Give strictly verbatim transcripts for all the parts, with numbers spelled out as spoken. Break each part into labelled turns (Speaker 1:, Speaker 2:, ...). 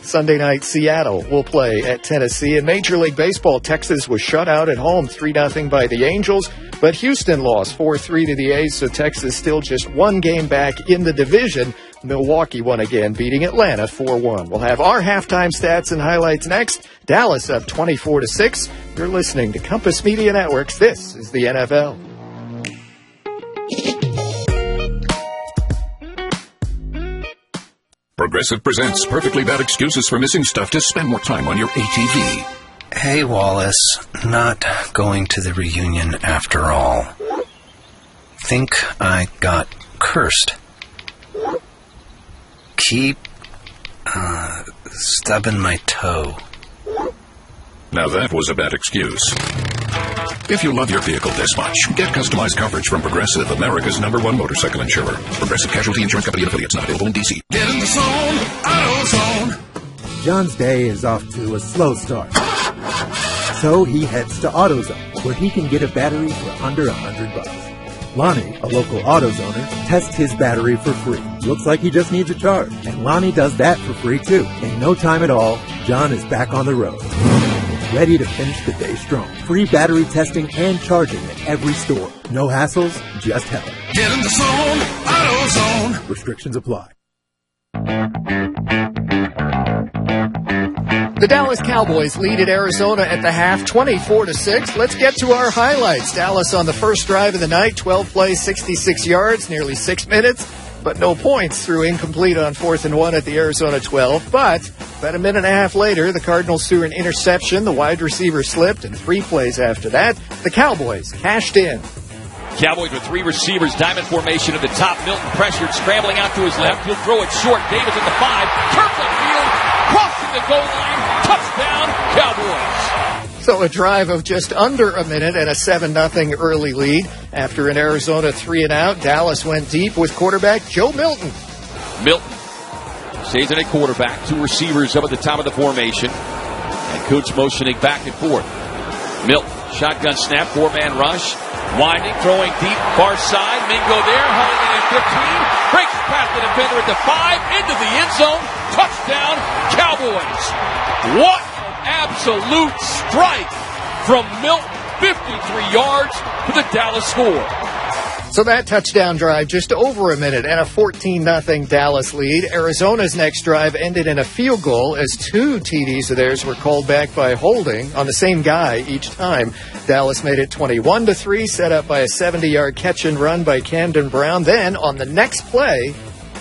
Speaker 1: Sunday night, Seattle will play at Tennessee. In Major League Baseball, Texas was shut out at home three nothing by the Angels, but Houston lost four three to the A's, so Texas still just one game back in the division. Milwaukee won again, beating Atlanta four one. We'll have our halftime stats and highlights next. Dallas up twenty-four to six. You're listening to Compass Media Networks. This is the N F L.
Speaker 2: Progressive presents Perfectly Bad Excuses for Missing Stuff to spend more time on your A T V.
Speaker 3: Hey, Wallace. Not going to the reunion after all. Think I got cursed. Keep uh, stubbing my toe.
Speaker 2: Now that was a bad excuse. If you love your vehicle this much, get customized coverage from Progressive, America's number one motorcycle insurer. Progressive Casualty Insurance Company and affiliates, not available in D C.
Speaker 4: Get in the zone, AutoZone.
Speaker 5: John's day is off to a slow start. So he heads to AutoZone, where he can get a battery for under a hundred bucks. Lonnie, a local AutoZoner, tests his battery for free. Looks like he just needs a charge. And Lonnie does that for free too. In no time at all, John is back on the road. Ready to finish the day strong. Free battery testing and charging at every store. No hassles, just help.
Speaker 4: Get in the zone, AutoZone.
Speaker 5: Restrictions apply.
Speaker 1: The Dallas Cowboys lead at Arizona at the half, twenty-four to six. Let's get to our highlights. Dallas on the first drive of the night, twelve plays, sixty-six yards, nearly six minutes, but no points through incomplete on fourth and one at the Arizona twelve. But about a minute and a half later, the Cardinals threw an interception, the wide receiver slipped, and three plays after that, the Cowboys cashed in.
Speaker 6: Cowboys with three receivers, diamond formation at the top. Milton pressured, scrambling out to his left. He'll throw it short. Davis at the five. Kirkland field, crossing the goal line. Touchdown, Cowboys.
Speaker 1: So a drive of just under a minute and a seven nothing early lead. After an Arizona three and out, Dallas went deep with quarterback Joe Milton.
Speaker 6: Milton stays in a quarterback. Two receivers up at the top of the formation. And coach motioning back and forth. Milton, shotgun snap, four-man rush. Winding, throwing deep, far side. Mingo there, hauling it at fifteen. Breaks past the defender at the five, into the end zone. Touchdown, Cowboys. What an absolute strike from Milton. fifty-three yards for the Dallas score.
Speaker 1: So that touchdown drive, just over a minute and a fourteen nothing Dallas lead. Arizona's next drive ended in a field goal as two T Ds of theirs were called back by holding on the same guy each time. Dallas made it twenty-one to three, set up by a seventy-yard catch and run by Camden Brown. Then on the next play,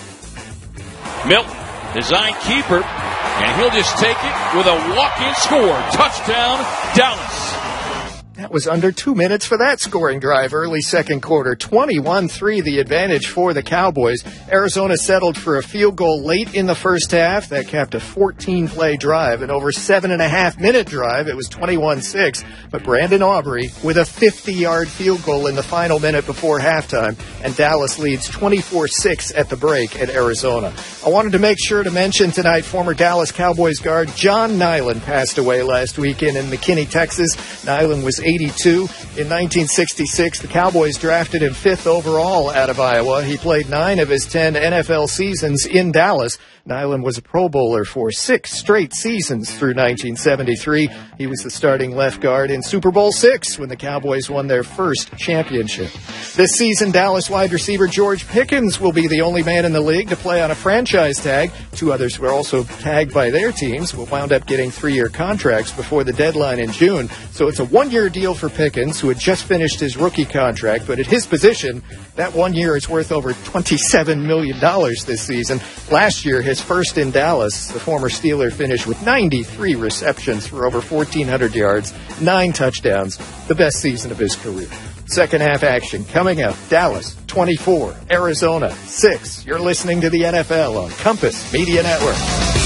Speaker 6: Milton, design keeper, and he'll just take it with a walk-in score. Touchdown, Dallas.
Speaker 1: That was under two minutes for that scoring drive. Early second quarter, twenty-one three the advantage for the Cowboys. Arizona settled for a field goal late in the first half. That capped a fourteen-play drive. An over seven-and-a-half-minute drive. It was twenty-one six. But Brandon Aubrey with a fifty-yard field goal in the final minute before halftime. And Dallas leads twenty-four six at the break at Arizona. I wanted to make sure to mention tonight former Dallas Cowboys guard John Nyland passed away last weekend in McKinney, Texas. Nyland was eighty-two. In nineteen sixty-six, the Cowboys drafted him fifth overall out of Iowa. He played nine of his ten N F L seasons in Dallas. Nyland was a Pro Bowler for six straight seasons through nineteen seventy-three. He was the starting left guard in Super Bowl six when the Cowboys won their first championship. This season, Dallas wide receiver George Pickens will be the only man in the league to play on a franchise tag. Two others were also tagged by their teams, will wound up getting three-year contracts before the deadline in June. So it's a one-year deal for Pickens, who had just finished his rookie contract, but at his position, that one year is worth over twenty-seven million dollars this season. Last year, his first in Dallas, the former Steeler finished with ninety-three receptions for over fourteen hundred yards, nine touchdowns, the best season of his career. Second half action coming up. Dallas twenty-four, Arizona six. You're listening to the N F L on Compass Media Network.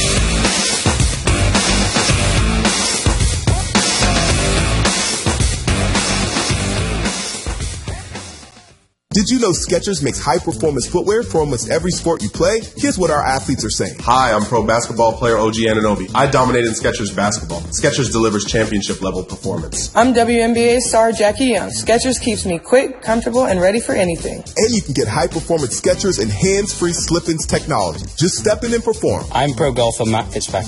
Speaker 7: Did you know Skechers makes high-performance footwear for almost every sport you play? Here's what our athletes are saying.
Speaker 8: Hi, I'm pro basketball player O G Anunoby. I dominate in Skechers basketball. Skechers delivers championship-level performance.
Speaker 9: I'm W N B A star Jackie Young. Skechers keeps me quick, comfortable, and ready for anything.
Speaker 7: And you can get high-performance Skechers and hands-free slip-ins technology. Just step in and perform.
Speaker 10: I'm pro golfer Matt Fitzpatrick.